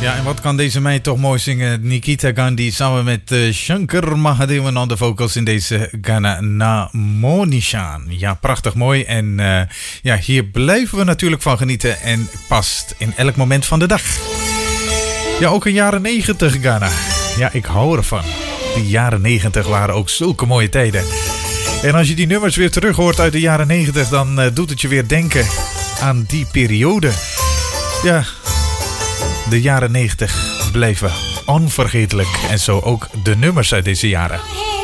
Ja, en wat kan deze meid toch mooi zingen? Nikita Gandhi samen met Shankar Mahadevan on de vocals in deze Gana Namo Nishan. Ja, prachtig mooi. En ja, hier blijven we natuurlijk van genieten. En past in elk moment van de dag. Ja, ook in jaren 90 Ghana. Ja, ik hou ervan. Die jaren 90 waren ook zulke mooie tijden. En als je die nummers weer terug hoort uit de jaren 90, dan doet het je weer denken aan die periode. Ja, de jaren 90 blijven onvergetelijk. En zo ook de nummers uit deze jaren.